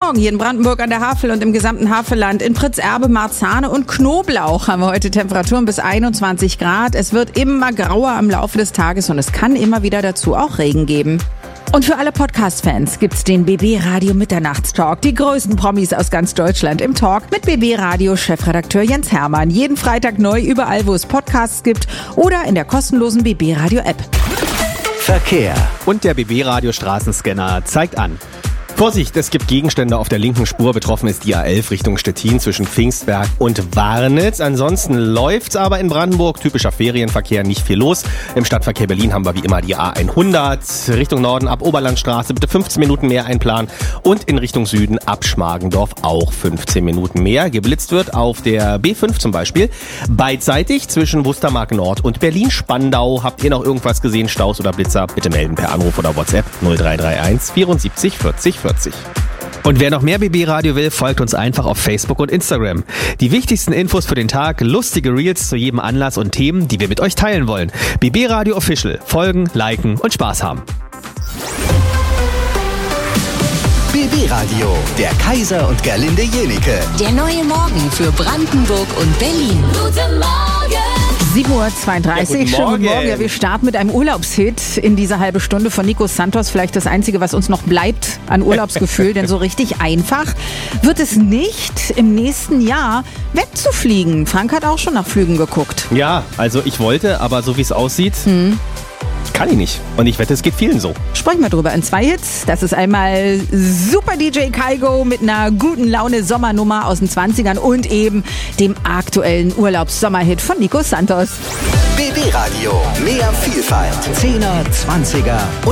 Morgen hier in Brandenburg an der Havel und im gesamten Havelland. In Pritzerbe, Marzahne und Knoblauch haben wir heute Temperaturen bis 21 Grad. Es wird immer grauer im Laufe des Tages und es kann immer wieder dazu auch Regen geben. Und für alle Podcast-Fans gibt's den BB Radio Mitternachtstalk. Die größten Promis aus ganz Deutschland im Talk mit BB Radio Chefredakteur Jens Hermann. Jeden Freitag neu überall, wo es Podcasts gibt oder in der kostenlosen BB Radio App. Verkehr. Und der BB Radio Straßenscanner zeigt an. Vorsicht, es gibt Gegenstände auf der linken Spur. Betroffen ist die A11 Richtung Stettin zwischen Pfingstberg und Warnitz. Ansonsten läuft's aber in Brandenburg. Typischer Ferienverkehr, nicht viel los. Im Stadtverkehr Berlin haben wir wie immer die A100. Richtung Norden ab Oberlandstraße bitte 15 Minuten mehr einplanen. Und in Richtung Süden ab Schmargendorf auch 15 Minuten mehr. Geblitzt wird auf der B5 zum Beispiel. Beidseitig zwischen Wustermark Nord und Berlin-Spandau. Habt ihr noch irgendwas gesehen, Staus oder Blitzer? Bitte melden per Anruf oder WhatsApp 0331 74 40 40. Und wer noch mehr BB Radio will, folgt uns einfach auf Facebook und Instagram. Die wichtigsten Infos für den Tag, lustige Reels zu jedem Anlass und Themen, die wir mit euch teilen wollen. BB Radio Official. Folgen, liken und Spaß haben. BB Radio, der Kaiser und Gerlinde Jenike. Der neue Morgen für Brandenburg und Berlin. Guten Morgen! 7.32 Uhr, Ja, schönen guten Morgen. Ja, wir starten mit einem Urlaubshit in dieser halbe Stunde von Nico Santos. Vielleicht das Einzige, was uns noch bleibt an Urlaubsgefühl, denn so richtig einfach wird es nicht, im nächsten Jahr wegzufliegen. Frank hat auch schon nach Flügen geguckt. Ja, also ich wollte, aber so wie es aussieht, kann ich nicht. Und ich wette, es geht vielen so. Sprechen wir drüber in 2 Hits. Das ist einmal Super DJ Kaigo mit einer guten Laune Sommernummer aus den 20ern und eben dem aktuellen Urlaubssommerhit von Nico Santos. BB Radio, mehr Vielfalt. 10er, 20er